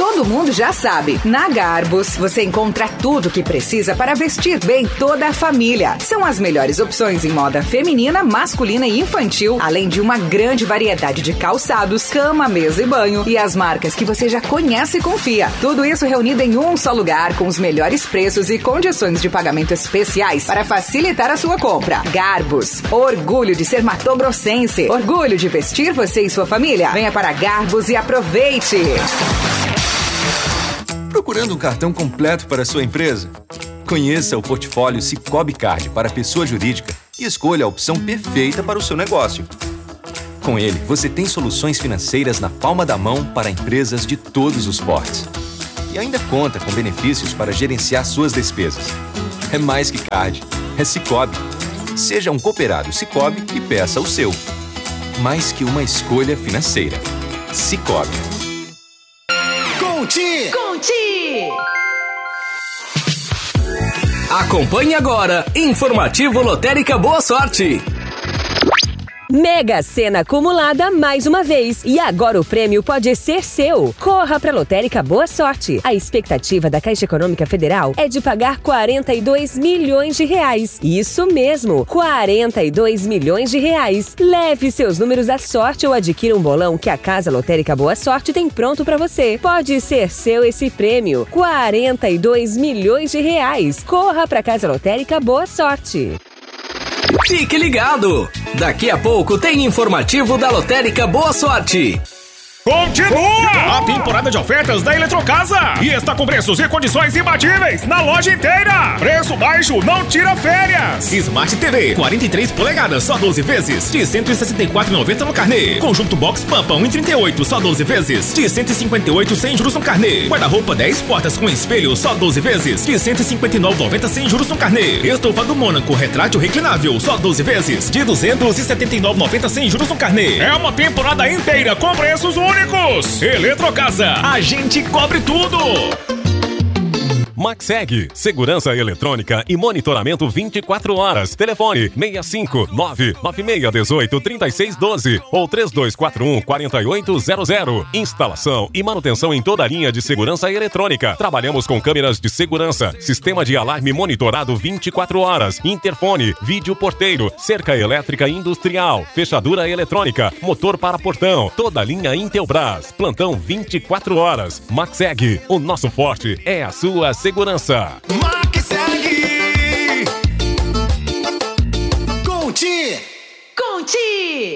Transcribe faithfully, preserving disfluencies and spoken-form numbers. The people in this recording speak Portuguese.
Todo mundo já sabe, na Garbus você encontra tudo o que precisa para vestir bem toda a família. São as melhores opções em moda feminina, masculina e infantil, além de uma grande variedade de calçados, cama, mesa e banho e as marcas que você já conhece e confia. Tudo isso reunido em um só lugar com os melhores preços e condições de pagamento especiais para facilitar a sua compra. Garbus, orgulho de ser matogrossense, orgulho de vestir você e sua família. Venha para Garbus e aproveite! Procurando um cartão completo para a sua empresa? Conheça o portfólio Sicoob Card para pessoa jurídica e escolha a opção perfeita para o seu negócio. Com ele, você tem soluções financeiras na palma da mão para empresas de todos os portes. E ainda conta com benefícios para gerenciar suas despesas. É mais que card, é Sicoob. Seja um cooperado Sicoob e peça o seu. Mais que uma escolha financeira. Sicoob. Conti! Conti! Acompanhe agora Informativo Lotérica Boa Sorte. Mega Sena acumulada mais uma vez. E agora o prêmio pode ser seu. Corra para a Lotérica Boa Sorte. A expectativa da Caixa Econômica Federal é de pagar quarenta e dois milhões de reais. Isso mesmo, quarenta e dois milhões de reais. Leve seus números à sorte ou adquira um bolão que a Casa Lotérica Boa Sorte tem pronto para você. Pode ser seu esse prêmio. quarenta e dois milhões de reais. Corra para a Casa Lotérica Boa Sorte. Fique ligado! Daqui a pouco tem informativo da Lotérica Boa Sorte. Continua a temporada de ofertas da Eletrocasa e está com preços e condições imbatíveis na loja inteira. Preço baixo não tira férias. Smart T V quarenta e três polegadas, só doze vezes, de cento e sessenta e quatro reais e noventa centavos no carnê. Conjunto Box Pampa um e trinta e oito, só doze vezes, de cento e cinquenta e oito reais sem juros no carnê. Guarda-roupa dez portas com espelho, só doze vezes, de cento e cinquenta e nove reais e noventa centavos sem juros no carnê. Estofado Mônaco retrátil reclinável, só doze vezes, de duzentos e setenta e nove reais e noventa centavos sem juros no carnê. É uma temporada inteira com preços únicos. Eletrocasa, a gente cobre tudo! Maxeg, segurança eletrônica e monitoramento vinte e quatro horas. Telefone seis cinco nove nove seis um oito três seis um dois ou três dois quatro um quatro oito zero zero. Instalação e manutenção em toda a linha de segurança eletrônica. Trabalhamos com câmeras de segurança, sistema de alarme monitorado vinte e quatro horas, interfone, vídeo porteiro, cerca elétrica industrial, fechadura eletrônica, motor para portão, toda a linha Intelbras. Plantão vinte e quatro horas. Maxeg, o nosso forte é a sua segurança. Segurança. Conti! Conti!